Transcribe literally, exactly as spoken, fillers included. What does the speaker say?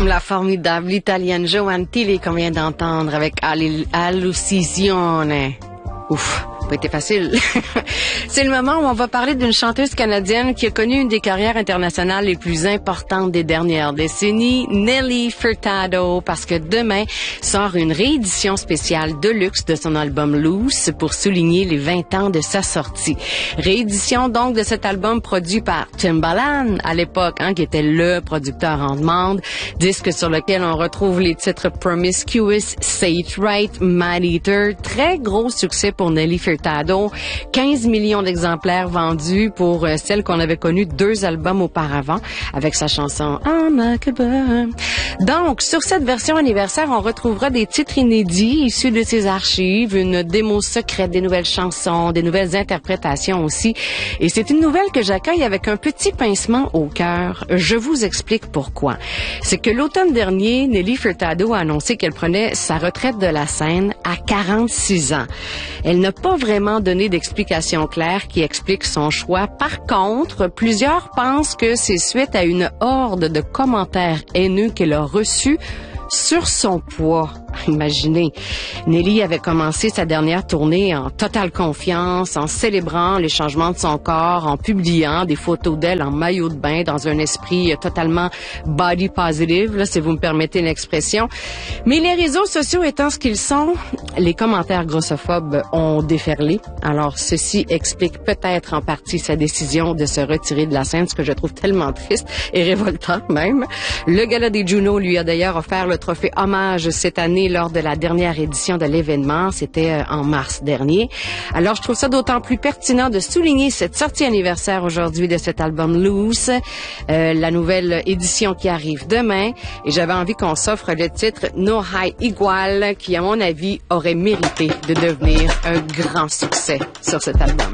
La formidable italienne Joanne Tilly qu'on vient d'entendre avec Hallucisione. Ouf, pas été facile. C'est le moment où on va parler d'une chanteuse canadienne qui a connu une des carrières internationales les plus importantes des dernières décennies, Nelly Furtado, parce que demain sort une réédition spéciale de luxe de son album Loose pour souligner les vingt ans de sa sortie. Réédition donc de cet album produit par Timbaland à l'époque, hein, qui était le producteur en demande, disque sur lequel on retrouve les titres Promiscuous, Say It Right, Man Eater, très gros succès pour Nelly Furtado, quinze millions d'exemplaires vendus pour euh, celle qu'on avait connue deux albums auparavant avec sa chanson I'm Like a Bird. Donc, sur cette version anniversaire, on retrouvera des titres inédits issus de ses archives, une démo secrète, des nouvelles chansons, des nouvelles interprétations aussi. Et c'est une nouvelle que j'accueille avec un petit pincement au cœur. Je vous explique pourquoi. C'est que l'automne dernier, Nelly Furtado a annoncé qu'elle prenait sa retraite de la scène à quarante-six ans. Elle n'a pas vraiment donné d'explication claire qui explique son choix. Par contre, plusieurs pensent que c'est suite à une horde de commentaires haineux qu'elle a reçus sur son poids. Imaginez, Nelly avait commencé sa dernière tournée en totale confiance, en célébrant les changements de son corps, en publiant des photos d'elle en maillot de bain dans un esprit totalement body positive, là, si vous me permettez l'expression. Mais les réseaux sociaux étant ce qu'ils sont, les commentaires grossophobes ont déferlé. Alors, ceci explique peut-être en partie sa décision de se retirer de la scène, ce que je trouve tellement triste et révoltant même. Le Gala des Juno lui a d'ailleurs offert le trophée Hommage cette année lors de la dernière édition de l'événement. C'était en mars dernier. Alors, je trouve ça d'autant plus pertinent de souligner cette sortie anniversaire aujourd'hui de cet album Loose, euh, la nouvelle édition qui arrive demain. Et j'avais envie qu'on s'offre le titre No Hay Igual, qui, à mon avis, aurait mérité de devenir un grand succès sur cet album.